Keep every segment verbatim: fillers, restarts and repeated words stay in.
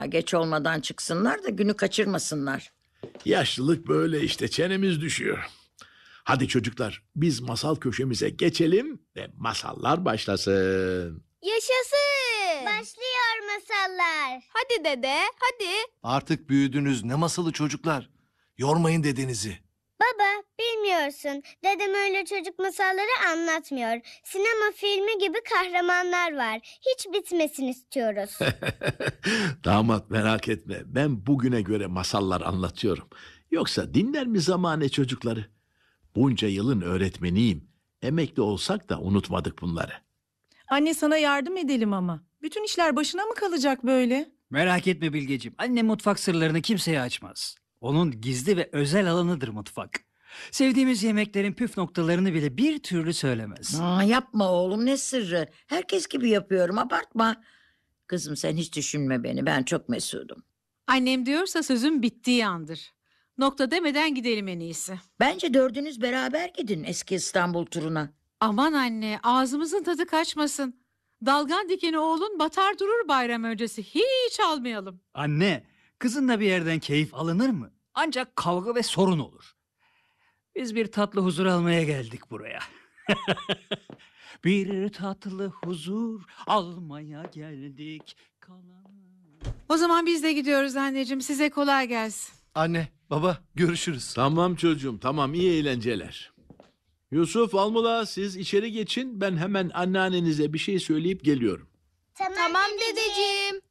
Ha, geç olmadan çıksınlar da günü kaçırmasınlar. Yaşlılık böyle işte, çenemiz düşüyor. Hadi çocuklar, biz masal köşemize geçelim ve masallar başlasın. Yaşasın. Başlıyor masallar. Hadi dede, hadi. Artık büyüdünüz, ne masalı çocuklar. Yormayın dedenizi. Baba, bilmiyorsun. Dedem öyle çocuk masalları anlatmıyor. Sinema filmi gibi kahramanlar var. Hiç bitmesin istiyoruz. Damat, merak etme, ben bugüne göre masallar anlatıyorum. Yoksa dinler mi zamane çocukları? Bunca yılın öğretmeniyim. Emekli olsak da unutmadık bunları. Anne, sana yardım edelim ama. Bütün işler başına mı kalacak böyle? Merak etme Bilgeciğim. Annem mutfak sırlarını kimseye açmaz. Onun gizli ve özel alanıdır mutfak. Sevdiğimiz yemeklerin püf noktalarını bile bir türlü söylemez. Aa, yapma oğlum, ne sırrı. Herkes gibi yapıyorum, abartma. Kızım sen hiç düşünme beni, ben çok mesudum. Annem diyorsa sözün bittiği andır. Nokta demeden gidelim en iyisi. Bence dördünüz beraber gidin eski İstanbul turuna. Aman anne, ağzımızın tadı kaçmasın. Dalgan dikeni oğlun batar durur bayram öncesi. Hiç almayalım. Anne, kızınla bir yerden keyif alınır mı? Ancak kavga ve sorun olur. Biz bir tatlı huzur almaya geldik buraya. Bir tatlı huzur almaya geldik. Kalan... O zaman biz de gidiyoruz anneciğim. Size kolay gelsin. Anne, baba, görüşürüz. Tamam çocuğum, tamam, iyi eğlenceler. Yusuf, Almula, siz içeri geçin, ben hemen anneannenize bir şey söyleyip geliyorum. Tamam, tamam dedeciğim.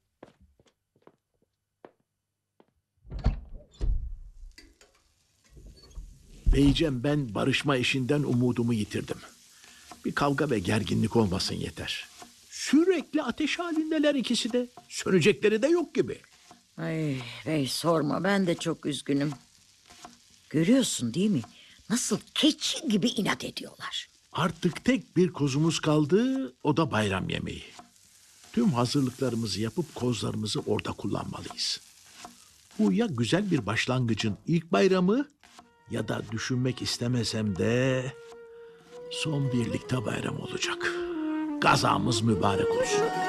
Beyciğim, ben barışma işinden umudumu yitirdim. Bir kavga ve gerginlik olmasın yeter. Sürekli ateş halindeler ikisi de. Sönecekleri de yok gibi. Ay bey, sorma, ben de çok üzgünüm. Görüyorsun değil mi? Nasıl keçi gibi inat ediyorlar. Artık tek bir kozumuz kaldı, o da bayram yemeği. Tüm hazırlıklarımızı yapıp kozlarımızı orada kullanmalıyız. Bu ya güzel bir başlangıcın ilk bayramı ya da düşünmek istemesem de son birlikte bayram olacak. Gazamız mübarek olsun.